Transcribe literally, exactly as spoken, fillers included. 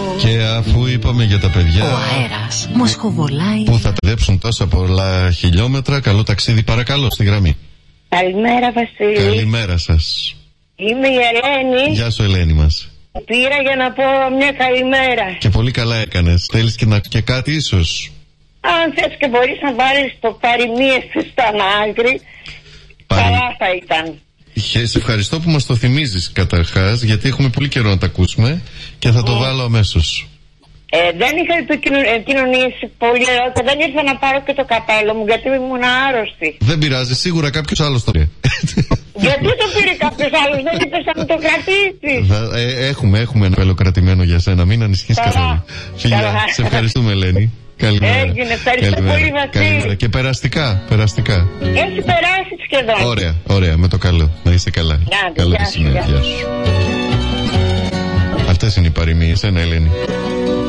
Και αφού είπαμε για τα παιδιά, ο αέρας μοσχοβολάει, που θα παιδέψουν τόσα πολλά χιλιόμετρα, καλό ταξίδι παρακαλώ στη γραμμή. Καλημέρα Βασίλη. Καλημέρα σας. Είμαι η Ελένη. Γεια σου Ελένη μας. Πήρα για να πω μια καλημέρα. Και πολύ καλά έκανες. Θέλεις και, να... και κάτι ίσως? Αν θες και μπορείς να βάλεις το παροιμίες στον άκρη, Παρι... καλά θα ήταν. Σε ευχαριστώ που μας το θυμίζεις καταρχάς, γιατί έχουμε πολύ καιρό να τα ακούσουμε και θα mm. το βάλω αμέσως. Ε, δεν είχα επικοινωνήσει πολύ ερώτηση. Δεν ήρθα να πάρω και το καπέλο μου γιατί ήμουν άρρωστη. Δεν πειράζει, σίγουρα κάποιος άλλος το πήρε. Γιατί το πήρε κάποιος άλλος, δεν είπες να μου το κρατήσεις? Ε, έχουμε, έχουμε ένα καπέλο κρατημένο για σένα, μην ανησυχείς καθόλου. Φιλιά, σε ευχαριστούμε Ελένη. Καλημέρα. Έγινε, ευχαριστώ Καλημέρα. πολύ Βασίλη. Καλημέρα. Και περαστικά, περαστικά. Έχει περάσει σχεδόν. Ωραία, ωραία, με το καλό. Να είσαι καλά. Να, καλό τη συνέχεια σου. Αυτές είναι οι παροιμίες, ένα Ελένη.